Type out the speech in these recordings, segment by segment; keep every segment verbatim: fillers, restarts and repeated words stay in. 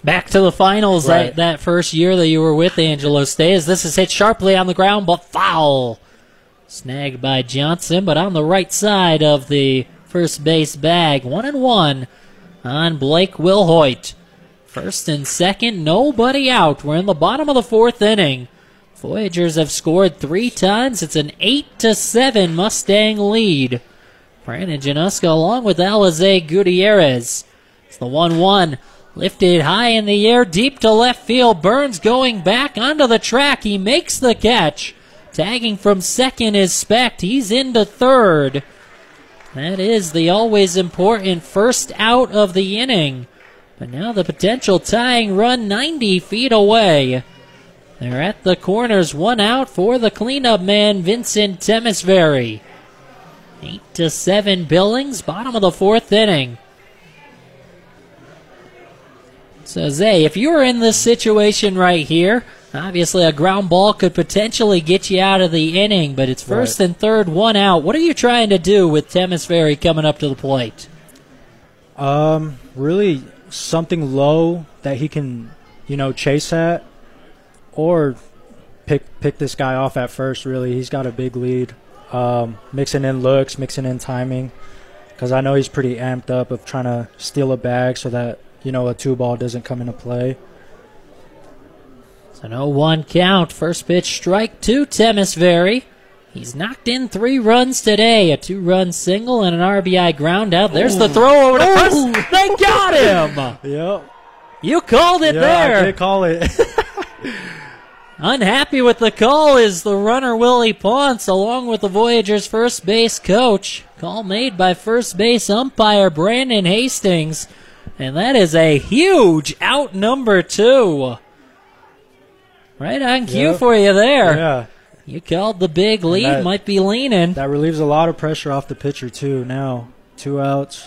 back to the finals Right. that, that first year that you were with Angelo Stay, as this is hit sharply on the ground, but foul. Snagged by Johnson, but on the right side of the first base bag. One and one on Blake Wilhoit. First and second, nobody out. We're in the bottom of the fourth inning. Voyagers have scored three times. It's an eight to seven Mustang lead. Brandon Januska along with Alize Gutierrez. It's the one one. Lifted high in the air, deep to left field. Burns going back onto the track. He makes the catch. Tagging from second is Specht. He's into third. That is the always important first out of the inning. But now the potential tying run ninety feet away. They're at the corners, one out for the cleanup man, Vincent Temesbury. Eight to seven Billings, bottom of the fourth inning. So Zay, if you were in this situation right here, obviously a ground ball could potentially get you out of the inning, but it's first Right. and third, one out. What are you trying to do with Temesbury coming up to the plate? Um, really something low that he can, you know, chase at, or pick pick this guy off at first. Really, he's got a big lead. Um, mixing in looks, mixing in timing, because I know he's pretty amped up of trying to steal a bag so that, you know, a two ball doesn't come into play. It's an oh one count. First pitch strike to Temesbury. He's knocked in three runs today. A two-run single and an R B I ground out. There's the throw over to first. They got him. Yep. You called it Yeah, there. I did call it. Unhappy with the call is the runner Willie Ponce, along with the Voyagers' first base coach. Call made by first base umpire Brandon Hastings. And that is a huge out number two. Right on cue Yep. for you there. Yeah. You called the big lead, that- might be leaning. That relieves a lot of pressure off the pitcher, too, now. Two outs.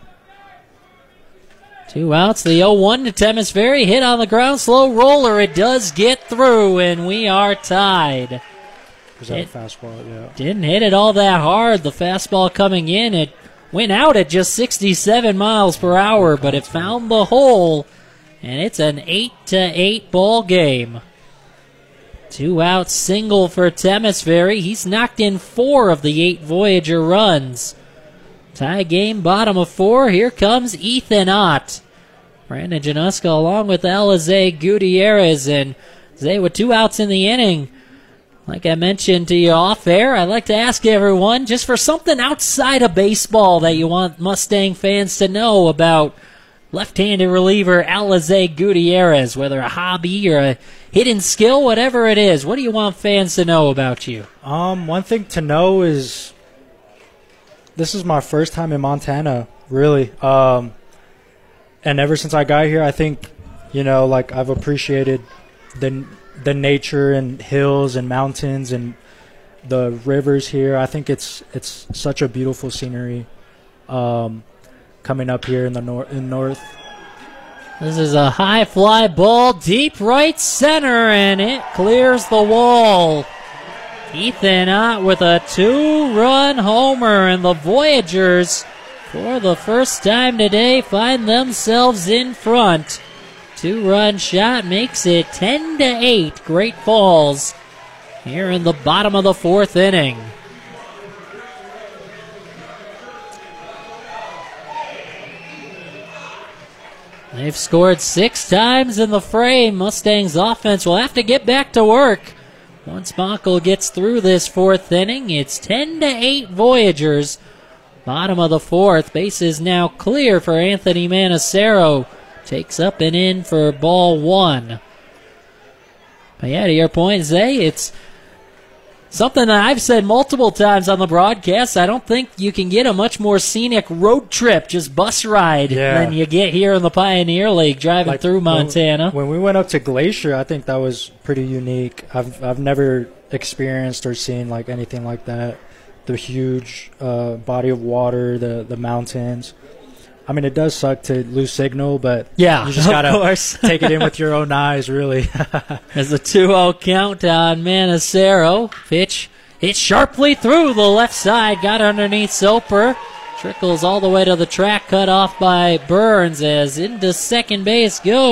Two outs, the oh one to Temesbury, hit on the ground, slow roller. It does get through, and we are tied. Was that It- a fastball? Yeah. Didn't hit it all that hard. The fastball coming in, it went out at just sixty-seven miles per hour, but it found the hole, and it's an eight to eight ball game. Two out single for Temesbury. He's knocked in four of the eight Voyager runs. Tie game, bottom of four. Here comes Ethan Ott. Brandon Januska along with Alize Gutierrez, and Zay with two outs in the inning. Like I mentioned to you off air, I'd like to ask everyone, just for something outside of baseball that you want Mustang fans to know about left-handed reliever Alize Gutierrez, whether a hobby or a hidden skill, whatever it is. What do you want fans to know about you? Um, one thing to know is this is my first time in Montana, really. Um, and ever since I got here, I think, you know, like I've appreciated the the nature and hills and mountains and the rivers here. I think it's it's such a beautiful scenery. Um, coming up here in the nor- in north. This is a high fly ball, deep right center, and it clears the wall. Ethan Ott with a two-run homer, and the Voyagers, for the first time today, find themselves in front. Two-run shot makes it ten to eight. Great Falls here in the bottom of the fourth inning. They've scored six times in the frame. Mustangs offense will have to get back to work. Once Bonkel gets through this fourth inning, it's ten to eight Voyagers. Bottom of the fourth. Base is now clear for Anthony Manacero. Takes up and in for ball one. But yeah, to your point, Zay, it's something that I've said multiple times on the broadcast. I don't think you can get a much more scenic road trip, just bus ride, Yeah. than you get here in the Pioneer League driving Like, through Montana. When, when we went up to Glacier, I think that was pretty unique. I've I've never experienced or seen like anything like that. The huge uh, body of water, the the mountains. I mean, it does suck to lose signal, but Yeah, you just of gotta course. take it in with your own eyes, really. As a two oh count on Manacero. Pitch hit sharply through the left side. Got underneath Soper. Trickles all the way to the track. Cut off by Burns as into second base goes.